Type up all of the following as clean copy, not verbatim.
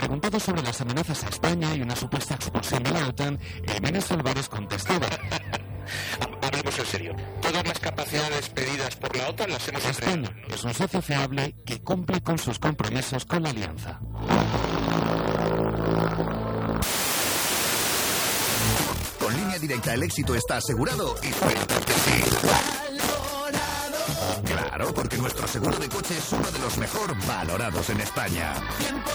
Preguntado sobre las amenazas a España y una supuesta expulsión de la OTAN, Menes Álvarez contestaba: hablemos en serio. Todas las capacidades pedidas por la OTAN las hemos España es un socio fiable que cumple con sus compromisos con la alianza. Con Línea Directa el éxito está asegurado y cuentas que sí. Claro, porque nuestro seguro de coche es uno de los mejor valorados en España. 100%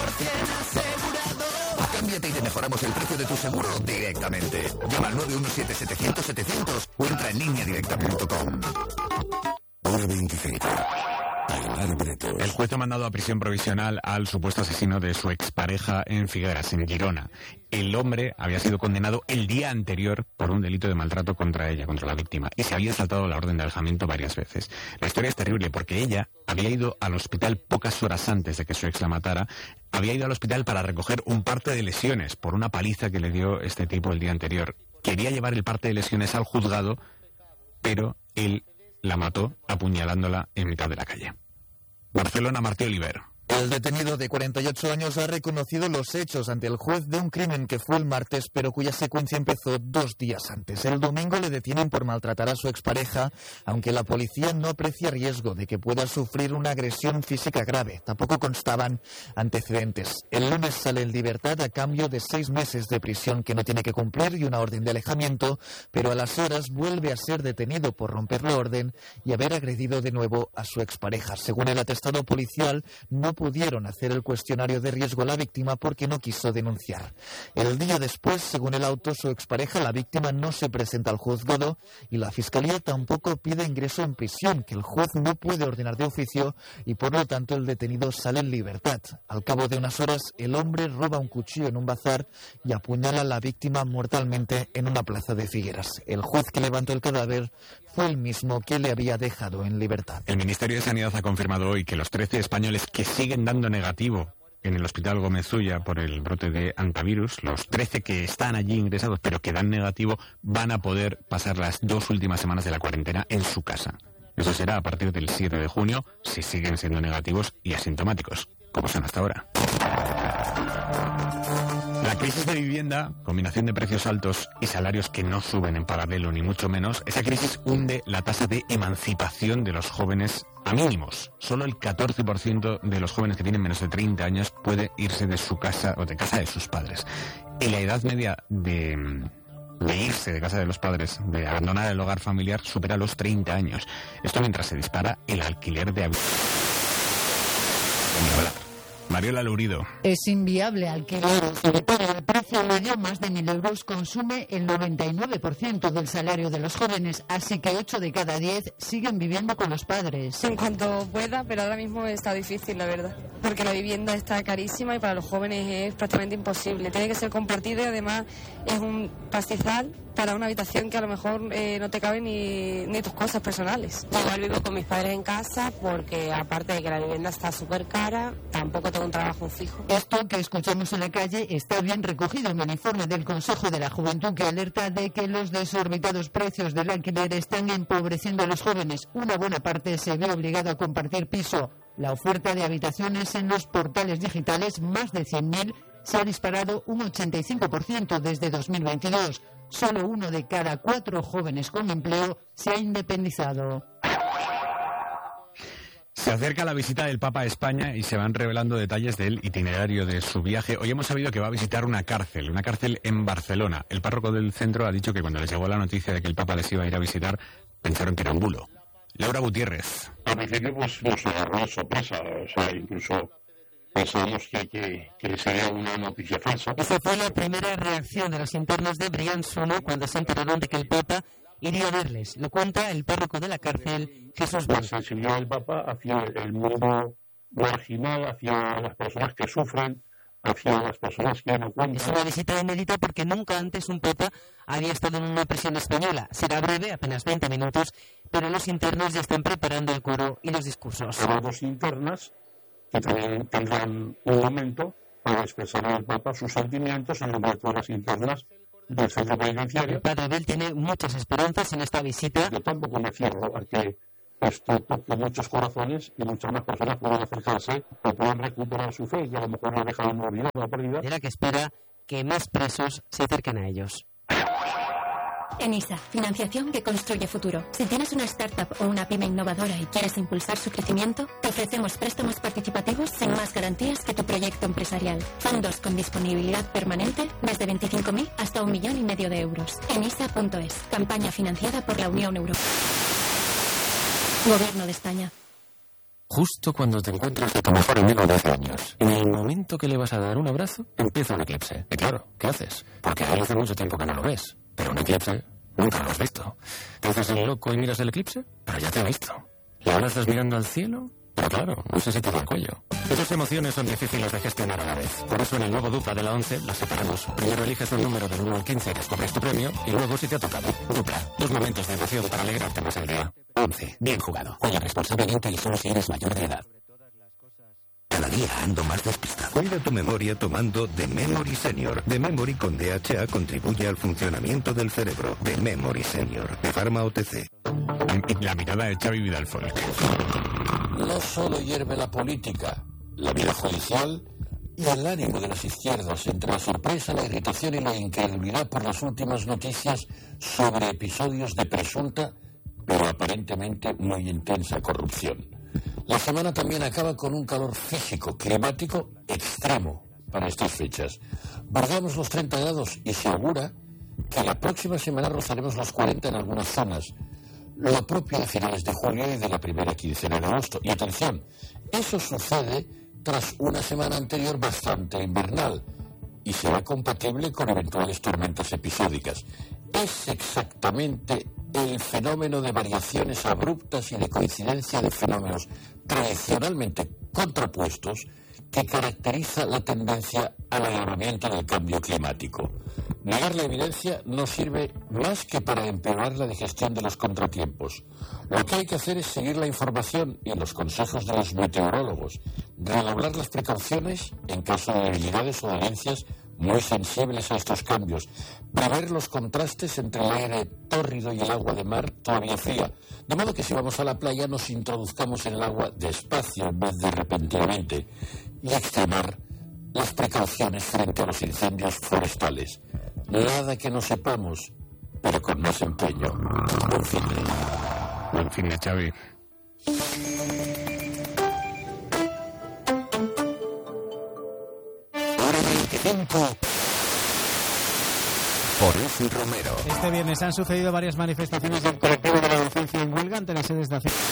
asegurado. Cámbiate y te mejoramos el precio de tu seguro directamente. Llama al 917-700-700 o entra en lineadirecta.com. Hora 25. El juez ha mandado a prisión provisional al supuesto asesino de su expareja en Figueras, en Girona. El hombre había sido condenado el día anterior por un delito de maltrato contra ella, contra la víctima, y se había saltado la orden de alejamiento varias veces. La historia es terrible porque ella había ido al hospital pocas horas antes de que su ex la matara. Había ido al hospital para recoger un parte de lesiones por una paliza que le dio este tipo el día anterior. Quería llevar el parte de lesiones al juzgado, pero él la mató apuñalándola en mitad de la calle. Barcelona, Martí Oliver. El detenido de 48 años ha reconocido los hechos ante el juez de un crimen que fue el martes, pero cuya secuencia empezó 2 días antes. El domingo le detienen por maltratar a su expareja, aunque la policía no aprecia riesgo de que pueda sufrir una agresión física grave. Tampoco constaban antecedentes. El lunes sale en libertad a cambio de 6 meses de prisión que no tiene que cumplir y una orden de alejamiento, pero a las horas vuelve a ser detenido por romper la orden y haber agredido de nuevo a su expareja. Según el atestado policial, no pudieron hacer el cuestionario de riesgo a la víctima porque no quiso denunciar. El día después, según el auto, su expareja, la víctima, no se presenta al juzgado y la Fiscalía tampoco pide ingreso en prisión, que el juez no puede ordenar de oficio y por lo tanto el detenido sale en libertad. Al cabo de unas horas, el hombre roba un cuchillo en un bazar y apuñala a la víctima mortalmente en una plaza de Figueras. El juez que levantó el cadáver fue el mismo que le había dejado en libertad. El Ministerio de Sanidad ha confirmado hoy que los 13 españoles que siguen dando negativo en el Hospital Gómez Ulla por el brote de hantavirus, los 13 que están allí ingresados pero que dan negativo, van a poder pasar las 2 últimas semanas de la cuarentena en su casa. Eso será a partir del 7 de junio si siguen siendo negativos y asintomáticos, como son hasta ahora. La crisis de vivienda, combinación de precios altos y salarios que no suben en paralelo ni mucho menos, esa crisis hunde la tasa de emancipación de los jóvenes a mínimos. Solo el 14% de los jóvenes que tienen menos de 30 años puede irse de su casa o de casa de sus padres. Y la edad media de irse de casa de los padres, de abandonar el hogar familiar, supera los 30 años. Esto mientras se dispara el alquiler de habitaciones. Mariola Lurido. Es inviable alquilar, sobre todo el precio medio, más de 1.000 euros, consume el 99% del salario de los jóvenes, así que 8 de cada 10 siguen viviendo con los padres. En cuanto pueda, pero ahora mismo está difícil, la verdad, porque la vivienda está carísima y para los jóvenes es prácticamente imposible. Tiene que ser compartido y además es un pastizal para una habitación que a lo mejor no te caben ni tus cosas personales. Igual vivo con mis padres en casa porque aparte de que la vivienda está súper cara, tampoco tengo un trabajo fijo. Esto que escuchamos en la calle está bien recogido en el informe del Consejo de la Juventud, que alerta de que los desorbitados precios del alquiler están empobreciendo a los jóvenes. Una buena parte se ve obligada a compartir piso. La oferta de habitaciones en los portales digitales, más de 100.000, se ha disparado un 85% desde 2022. Solo 1 de cada 4 jóvenes con empleo se ha independizado. Se acerca la visita del Papa a España y se van revelando detalles del itinerario de su viaje. Hoy hemos sabido que va a visitar una cárcel en Barcelona. El párroco del centro ha dicho que cuando les llegó la noticia de que el Papa les iba a ir a visitar, pensaron que era un bulo. Laura Gutiérrez. Al principio pues nos agarró sorpresa, o sea, incluso pensamos que sería una noticia falsa. Esa fue la primera reacción de los internos de Briançon cuando se enteraron de que el Papa iría a verles. Lo cuenta el párroco de la cárcel, Jesús Blanco. La sensibilidad del Papa hacia el mundo marginal, hacia las personas que sufren, hacia las personas que no cuentan. Es una visita inédita porque nunca antes un Papa había estado en una prisión española. Será breve, apenas 20 minutos, pero los internos ya están preparando el coro y los discursos. Habrá 2 internas que también tendrán un momento para expresar al Papa sus sentimientos en nombre de todas las internas del centro penitenciario. El padre Abel tiene muchas esperanzas en esta visita. Yo tampoco me cierro a que esto toque muchos corazones y muchas más personas puedan acercarse o puedan recuperar su fe, que a lo mejor la dejaron olvidada o perdida. De la que espera que más presos se acerquen a ellos. ENISA, financiación que construye futuro. Si tienes una startup o una pyme innovadora y quieres impulsar su crecimiento, te ofrecemos préstamos participativos sin más garantías que tu proyecto empresarial. Fondos con disponibilidad permanente desde 25.000 hasta 1,5 millones de euros. ENISA.es, campaña financiada por la Unión Europea. Gobierno de España. Justo cuando te encuentras de tu mejor amigo de hace años, en el momento que le vas a dar un abrazo, empieza un eclipse. Y claro, ¿qué haces? Porque a él hace mucho tiempo que no lo ves. Pero un eclipse nunca lo has visto. ¿Te haces el loco y miras el eclipse? Pero ya te he visto. ¿Le abrazas mirando al cielo? Pero claro, no sé si te da el cuello. Esas emociones son difíciles de gestionar a la vez. Por eso en el nuevo Dupla de la 11 las separamos. Primero eliges un número del 1 al 15 y descubres tu premio, y luego si te ha tocado. Dupla, 2 momentos de emoción para alegrarte más el día. 11. Bien jugado. Juega responsablemente y solo si eres mayor de edad. Cada día ando más despistado. Cuida tu memoria tomando The Memory Senior. The Memory con DHA contribuye al funcionamiento del cerebro. The Memory Senior, de Pharma OTC. La mirada de Xavi Vidal-Folk. No solo hierve la política, la vida judicial y el ánimo de las izquierdas entre la sorpresa, la irritación y la incredulidad por las últimas noticias sobre episodios de presunta, pero aparentemente muy intensa corrupción. La semana también acaba con un calor físico, climático extremo para estas fechas. Bordamos los 30 grados y se augura que la próxima semana rozaremos los 40 en algunas zonas. Lo propio de finales de julio y de la primera quincena de agosto. Y atención, eso sucede tras una semana anterior bastante invernal y será compatible con eventuales tormentas episódicas. Es exactamente el fenómeno de variaciones abruptas y de coincidencia de fenómenos tradicionalmente contrapuestos que caracteriza la tendencia al agravamiento del cambio climático. Negar la evidencia no sirve más que para empeorar la digestión de los contratiempos. Lo que hay que hacer es seguir la información y los consejos de los meteorólogos, redoblar las precauciones en caso de debilidades o dolencias muy sensibles a estos cambios, prever los contrastes entre el aire tórrido y el agua de mar todavía fría, de modo que si vamos a la playa nos introduzcamos en el agua despacio en vez de repentinamente, y extremar las precauciones frente a los incendios forestales. Nada que no sepamos, pero con más empeño. Buen fin de... Buen fin de, Xavi. Por Uzi Romero. Este viernes han sucedido varias manifestaciones del colectivo de la docencia en huelga ante las sedes de acción.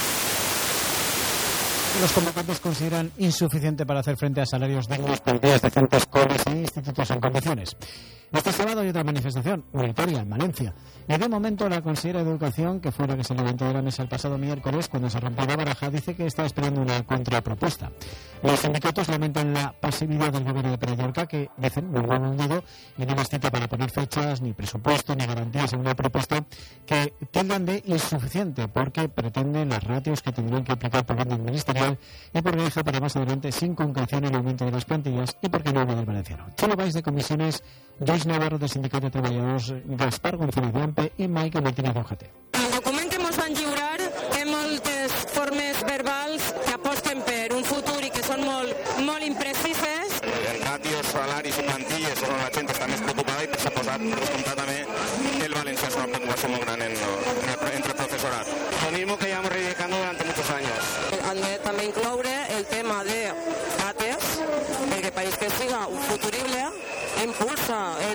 Los convocantes consideran insuficiente para hacer frente a salarios dignos, plantillas decentes, coles e institutos en condiciones. Este sábado hay otra manifestación, unitaria, en Valencia. Y de momento la consejera de Educación, que fue la que se levantó de la mesa el pasado miércoles cuando se rompió la baraja, dice que está esperando una contrapropuesta. Los sindicatos lamentan la pasividad del gobierno de Pere Llorca, que dicen no mueve un dedo y no necesita para poner fechas, ni presupuesto, ni garantías en una propuesta que tildan de insuficiente, porque pretenden las ratios que tendrían que aplicar por orden ministerial y porque deja para más adelante sin concreción el aumento de las plantillas y porque no habla del valenciano. Cholo Valls de Comisiones, Joyce Navarro del Sindicat de Treballadors, Gaspar González de AMPE i Michael Martínez d'UGT. El document que ens van lliurar té moltes formes verbals que aposten per un futur i que són molt imprecises. Els ràtios, salaris i plantilles on la gent està més preocupada i s'ha posat descomptat també el valencià és una preocupació molt gran entre el professorat. Lo mismo que llevamos reivindicando durante muchos años. Han de també incloure el tema de dates, perquè país que siga un futurible impulsa,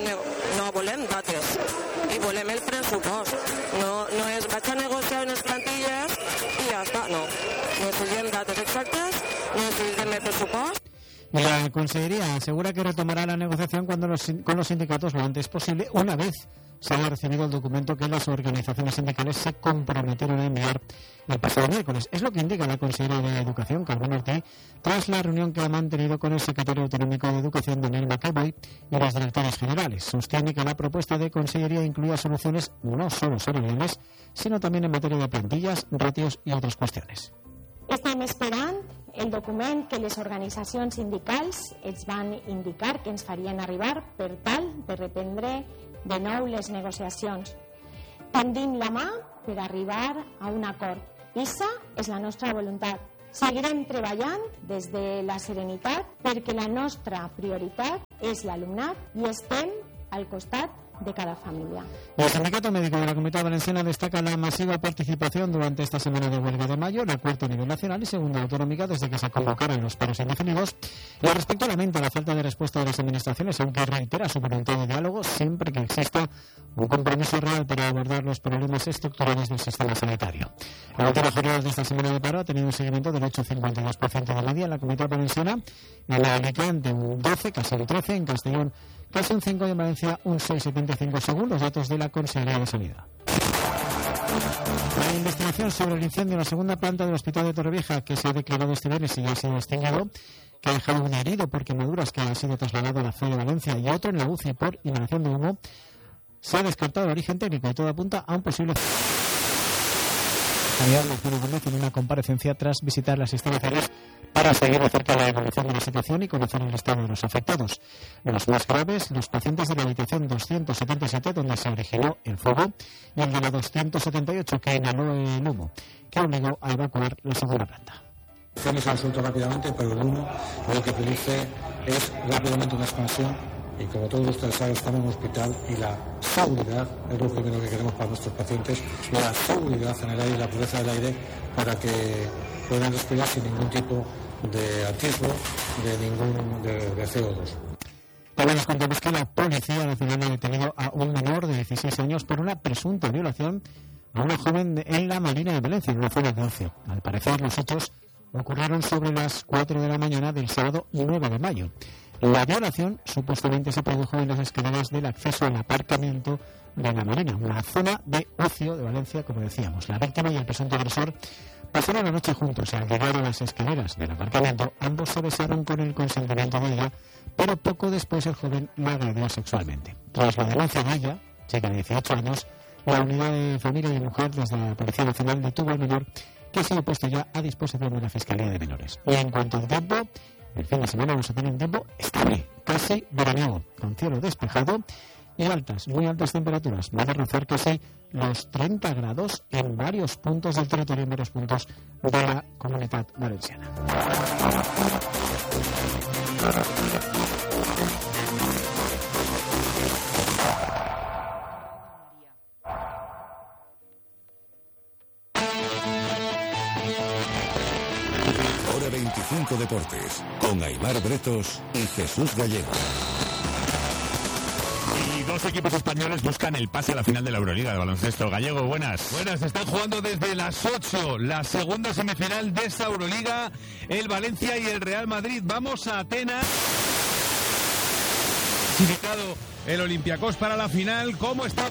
no volem dates i volem el pressupost, no és vaig a negociar unes plantilles i ja està, no, necessitem dates exactes, necessitem el pressupost. La Consejería asegura que retomará la negociación con los sindicatos lo antes posible, una vez se haya recibido el documento que las organizaciones sindicales se comprometieron a enviar el pasado miércoles. Es lo que indica la consejera de Educación, Carmen Ortiz, tras la reunión que ha mantenido con el secretario autonómico de Educación, Daniel McEvoy, y los directores generales. Sostiene que la propuesta de Consellería incluía soluciones no solo salariales, sino también en materia de plantillas, ratios y otras cuestiones. Estem esperant el document que les organitzacions sindicals ens van indicar que ens farien arribar per tal de reprendre de nou les negociacions. Tendim la mà per arribar a un acord. ISA és la nostra voluntat. Seguirem treballant des de la serenitat perquè la nostra prioritat és l'alumnat i estem al costat de cada familia. El Sindicato Médico de la Comunidad Valenciana destaca la masiva participación durante esta semana de huelga de mayo en el cuarto nivel nacional y segunda autonómica desde que se convocaron los paros indefinidos. Y al respecto lamenta la falta de respuesta de las administraciones, aunque reitera su voluntad de diálogo siempre que exista un compromiso real para abordar los problemas estructurales del sistema sanitario. La última jornada de esta semana de paro ha tenido un seguimiento del 8,52% de media en la Comunidad Valenciana, en Alicante un 12, casi un 13, en Castellón casi un 5 y en Valencia un 6,75 según los datos de la Consejería de Sanidad. La investigación sobre el incendio en la segunda planta del Hospital de Torrevieja, que se ha declarado este viernes y ya ha sido extinguido, que ha dejado un herido por quemaduras que ha sido trasladado a la FE de Valencia y otro en la UCI por inhalación de humo, se ha descartado el origen técnico y todo apunta a un posible... Alfredo Gómez en una comparecencia tras visitar las instalaciones para seguir de cerca la evolución de la situación y conocer el estado de los afectados. Los más graves, los pacientes de la habitación 277, donde se originó el fuego, y el de la 278, que inhaló el humo, que obligó a evacuar la segunda planta. Se ha resuelto rápidamente, pero el humo lo que produce es rápidamente una expansión. Y como todos ustedes saben, estamos en un hospital y la seguridad es lo primero que queremos para nuestros pacientes, la seguridad en el aire y la pureza del aire para que puedan respirar sin ningún tipo de atisbo de CO2. También les contamos que la Policía Nacional ha detenido a un menor de 16 años por una presunta violación a una joven en la Marina de Valencia, en una zona de ocio. Al parecer, los hechos ocurrieron sobre las 4 de la mañana del sábado 9 de mayo. La violación supuestamente se produjo en las escaleras del acceso al aparcamiento de la Marina, una zona de ocio de Valencia, como decíamos. La víctima y el presunto agresor pasaron la noche juntos. Al llegar a las escaleras del aparcamiento, ambos se besaron con el consentimiento de ella, pero poco después el joven la agredió sexualmente. Tras la denuncia de ella, chica de 18 años, la unidad de familia y mujer desde la Policía Nacional detuvo al menor, que ha sido puesto ya a disposición de la Fiscalía de Menores. Y en cuanto al tiempo, el fin de semana vamos a tener un tiempo estable, casi veraniego, con cielo despejado y altas, muy altas temperaturas. Va a rozar casi los 30 grados en varios puntos del territorio, en varios puntos de la Comunidad Valenciana. Hora 25 Deportes, con Aimar Bretos y Jesús Gallego. Y dos equipos españoles buscan el pase a la final de la Euroliga de baloncesto. Gallego, buenas. Buenas, están jugando desde las 8, la segunda semifinal de esta Euroliga, el Valencia y el Real Madrid. Vamos a Atenas. Clasificado el Olympiacos para la final. ¿Cómo está?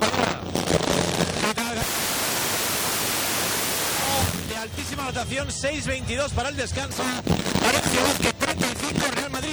De altísima anotación, 6-22 para el descanso. Valencia que 35, Real Madrid.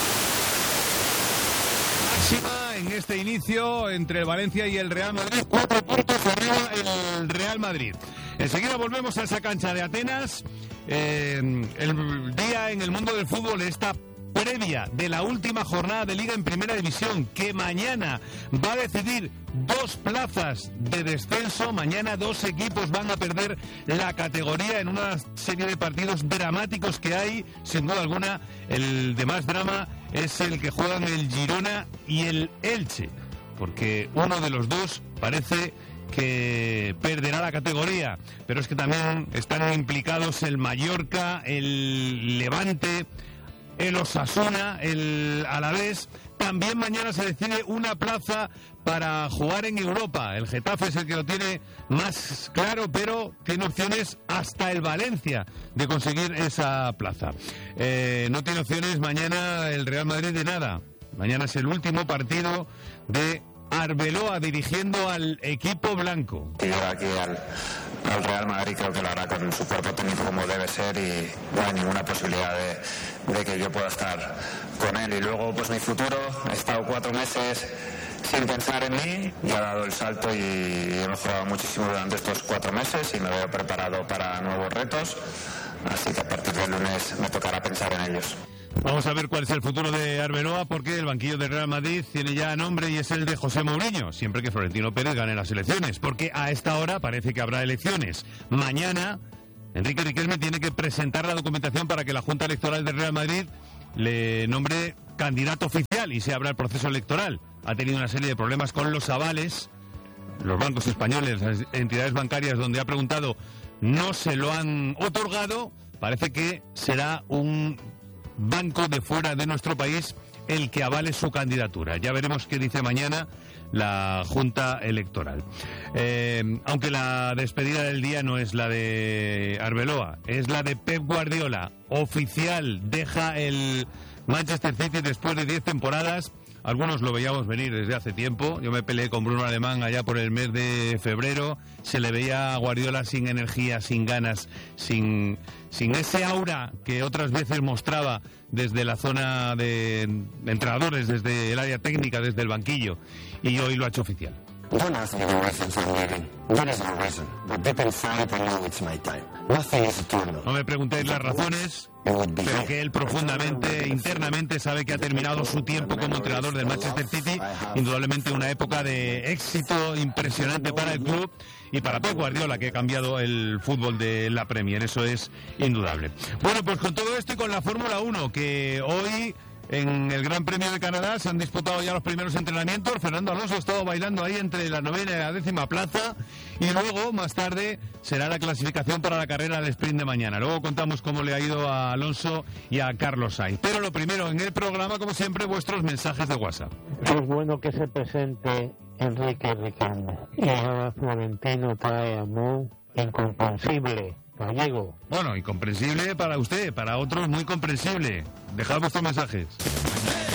Máxima en este inicio entre el Valencia y el Real Madrid. 4 puntos arriba el Real Madrid. Enseguida volvemos a esa cancha de Atenas. El día en el mundo del fútbol está previa de la última jornada de Liga en Primera División, que mañana va a decidir 2 plazas de descenso. Mañana 2 equipos van a perder la categoría en una serie de partidos dramáticos que hay. Sin duda alguna, el de más drama es el que juegan el Girona y el Elche, porque uno de los dos parece que perderá la categoría, pero es que también están implicados el Mallorca, el Levante, el Osasuna, el Alavés. También mañana se decide una plaza para jugar en Europa. El Getafe es el que lo tiene más claro, pero tiene opciones hasta el Valencia de conseguir esa plaza. No tiene opciones mañana el Real Madrid de nada. Mañana es el último partido de Arbeloa dirigiendo al equipo blanco. Y llega aquí al Real Madrid, creo que lo hará con su cuerpo técnico como debe ser y no hay ninguna posibilidad de que yo pueda estar con él. Y luego pues mi futuro, he estado 4 meses sin pensar en mí, ya he dado el salto y he mejorado muchísimo durante estos 4 meses y me veo preparado para nuevos retos, así que a partir del lunes me tocará pensar en ellos. Vamos a ver cuál es el futuro de Arbeloa, porque el banquillo de Real Madrid tiene ya nombre y es el de José Mourinho, siempre que Florentino Pérez gane las elecciones, porque a esta hora parece que habrá elecciones. Mañana Enrique Riquelme tiene que presentar la documentación para que la Junta Electoral del Real Madrid le nombre candidato oficial y se abra el proceso electoral. Ha tenido una serie de problemas con los avales. Los bancos españoles, las entidades bancarias donde ha preguntado, no se lo han otorgado. Parece que será un banco de fuera de nuestro país el que avale su candidatura. Ya veremos qué dice mañana la Junta Electoral. Aunque la despedida del día no es la de Arbeloa, es la de Pep Guardiola. Oficial, deja el Manchester City después de 10 temporadas. Algunos lo veíamos venir desde hace tiempo. Yo me peleé con Bruno Alemán allá por el mes de febrero. Se le veía a Guardiola sin energía, sin ganas, sin ese aura que otras veces mostraba desde la zona de entrenadores, desde el área técnica, desde el banquillo. Y hoy lo ha hecho oficial. Don't ask me the reasons for leaving. There is no reason. But deep inside, I know it's my time. Nothing is eternal. No me preguntéis las razones, pero que él profundamente, internamente, sabe que ha terminado su tiempo como entrenador del Manchester City. Indudablemente una época de éxito impresionante para el club y para Pep Guardiola, que ha cambiado el fútbol de la Premier. Eso es indudable. Bueno, pues con todo esto y con la Fórmula 1, que hoy en el Gran Premio de Canadá se han disputado ya los primeros entrenamientos. Fernando Alonso ha estado bailando ahí entre la 9ª y la 10ª plaza. Y luego, más tarde, será la clasificación para la carrera del sprint de mañana. Luego contamos cómo le ha ido a Alonso y a Carlos Sainz. Pero lo primero, en el programa, como siempre, vuestros mensajes de WhatsApp. Es bueno que se presente Enrique Riquelme. Y ahora Florentino trae a Mo, incomprensible. Gallego. Bueno, incomprensible para usted, para otros muy comprensible. Dejad vuestros mensajes.